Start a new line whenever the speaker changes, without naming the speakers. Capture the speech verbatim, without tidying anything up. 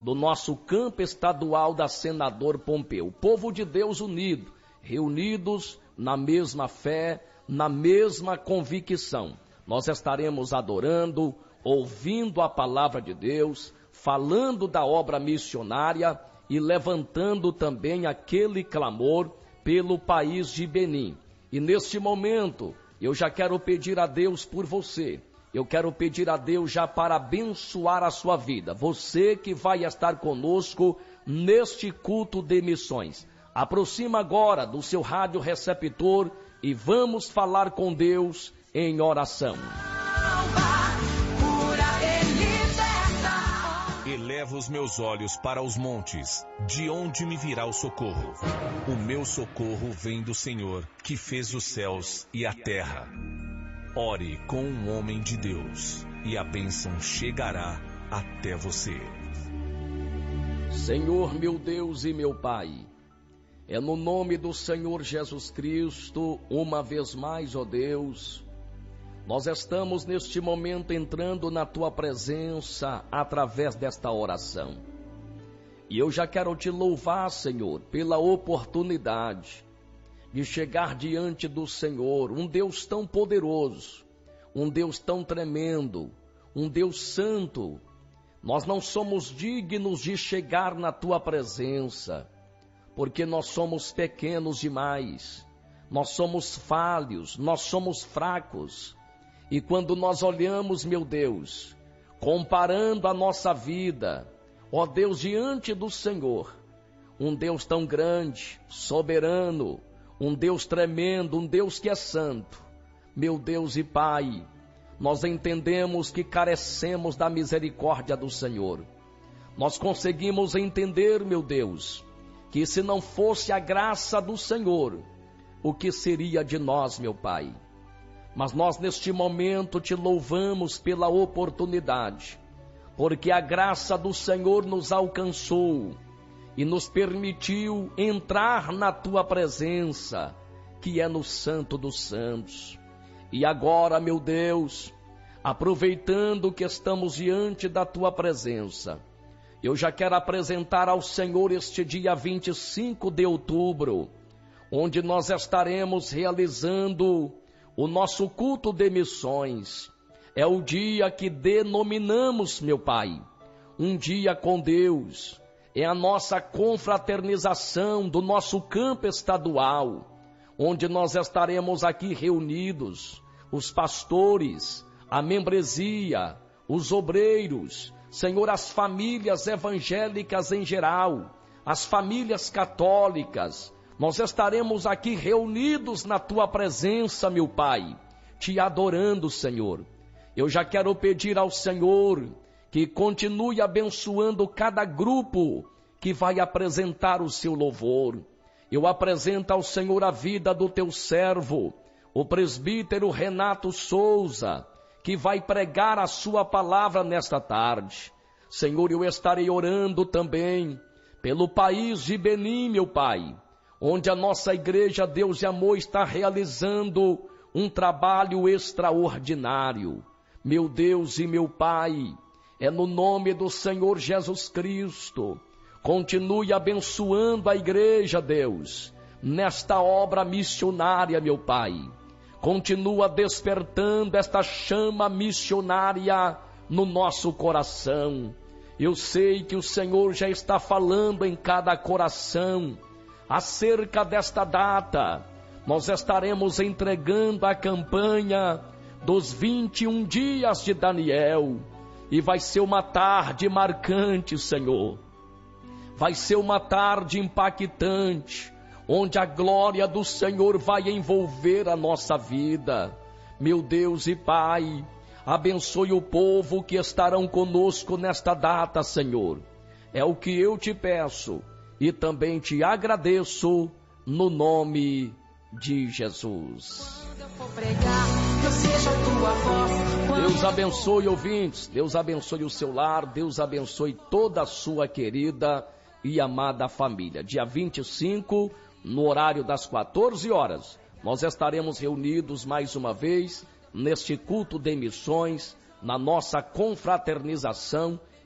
do nosso campo estadual da Senador Pompeu. O povo de Deus unido, reunidos na mesma fé, na mesma convicção. Nós estaremos adorando, ouvindo a palavra de Deus, falando da obra missionária e levantando também aquele clamor pelo país de Benim. E neste momento, eu já quero pedir a Deus por você. Eu quero pedir a Deus já para abençoar a sua vida. Você que vai estar conosco neste culto de missões. Aproxima agora do seu rádio receptor e vamos falar com Deus em oração.
Elevo os meus olhos para os montes, de onde me virá o socorro? O meu socorro vem do Senhor, que fez os céus e a terra. Ore com um homem de Deus, e a bênção chegará até você.
Senhor, meu Deus e meu Pai, é no nome do Senhor Jesus Cristo, uma vez mais, ó Deus, nós estamos neste momento entrando na Tua presença através desta oração. E eu já quero Te louvar, Senhor, pela oportunidade de chegar diante do Senhor, um Deus tão poderoso, um Deus tão tremendo, um Deus santo. Nós não somos dignos de chegar na Tua presença, porque nós somos pequenos demais, nós somos falhos, nós somos fracos. E quando nós olhamos, meu Deus, comparando a nossa vida, ó Deus, diante do Senhor, um Deus tão grande, soberano, um Deus tremendo, um Deus que é santo, meu Deus e Pai, nós entendemos que carecemos da misericórdia do Senhor. Nós conseguimos entender, meu Deus, que se não fosse a graça do Senhor, o que seria de nós, meu Pai? Mas nós neste momento Te louvamos pela oportunidade, porque a graça do Senhor nos alcançou e nos permitiu entrar na Tua presença, que é no Santo dos Santos. E agora, meu Deus, aproveitando que estamos diante da Tua presença, eu já quero apresentar ao Senhor este dia vinte e cinco de outubro, onde nós estaremos realizando o nosso culto de missões. É o dia que denominamos, meu Pai, um dia com Deus. É a nossa confraternização do nosso campo estadual, onde nós estaremos aqui reunidos, os pastores, a membresia, os obreiros, Senhor, as famílias evangélicas em geral, as famílias católicas. Nós estaremos aqui reunidos na Tua presença, meu Pai, Te adorando, Senhor. Eu já quero pedir ao Senhor que continue abençoando cada grupo que vai apresentar o seu louvor. Eu apresento ao Senhor a vida do Teu servo, o presbítero Renato Souza, que vai pregar a Sua palavra nesta tarde. Senhor, eu estarei orando também pelo país de Benim, meu Pai, onde a nossa igreja Deus e Amor está realizando um trabalho extraordinário. Meu Deus e meu Pai, é no nome do Senhor Jesus Cristo, continue abençoando a igreja, Deus, nesta obra missionária, meu Pai. Continua despertando esta chama missionária no nosso coração. Eu sei que o Senhor já está falando em cada coração acerca desta data. Nós estaremos entregando a campanha dos vinte e um dias de Daniel. E vai ser uma tarde marcante, Senhor. Vai ser uma tarde impactante, onde a glória do Senhor vai envolver a nossa vida. Meu Deus e Pai, abençoe o povo que estarão conosco nesta data, Senhor. É o que eu Te peço e também Te agradeço no nome de Jesus. Deus abençoe, ouvintes, Deus abençoe o seu lar, Deus abençoe toda a sua querida e amada família. Dia vinte e cinco, no horário das quatorze horas, nós estaremos reunidos mais uma vez neste culto de missões, na nossa confraternização